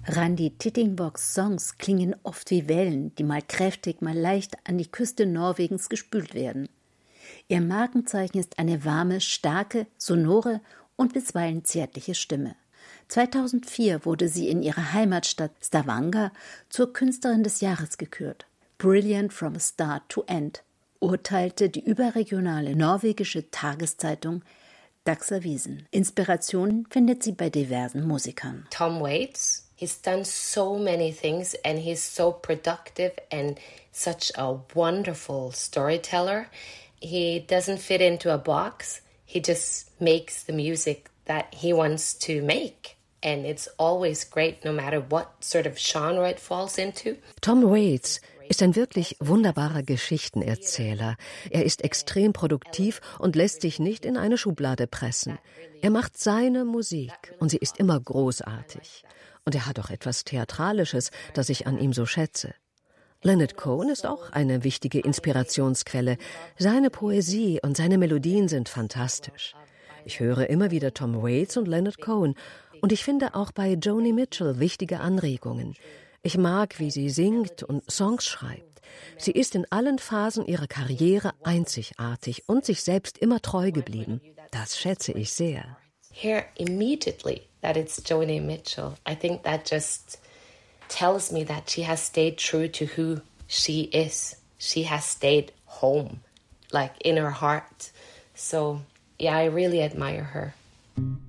Randi Tittingbogs Songs klingen oft wie Wellen, die mal kräftig, mal leicht an die Küste Norwegens gespült werden. Ihr Markenzeichen ist eine warme, starke, sonore und bisweilen zärtliche Stimme. 2004 wurde sie in ihrer Heimatstadt Stavanger zur Künstlerin des Jahres gekürt. Brilliant from Start to End, urteilte die überregionale norwegische Tageszeitung Dagsavisen. Inspiration findet sie bei diversen Musikern. Tom Waits, he's done so many things and he's so productive and such a wonderful storyteller. He doesn't fit into a box. He just makes the music that he wants to make. And it's always great, no matter what sort of genre it falls into. Tom Waits ist ein wirklich wunderbarer Geschichtenerzähler. Er ist extrem produktiv und lässt sich nicht in eine Schublade pressen. Er macht seine Musik und sie ist immer großartig. Und er hat auch etwas Theatralisches, das ich an ihm so schätze. Leonard Cohen ist auch eine wichtige Inspirationsquelle. Seine Poesie und seine Melodien sind fantastisch. Ich höre immer wieder Tom Waits und Leonard Cohen und ich finde auch bei Joni Mitchell wichtige Anregungen. Ich mag, wie sie singt und Songs schreibt. Sie ist in allen Phasen ihrer Karriere einzigartig und sich selbst immer treu geblieben. Das schätze ich sehr. Hear immediately that it's Joni Mitchell. I think that just tells me that she has stayed true to who she is. She has stayed home, like in her heart. So, yeah, I really admire her.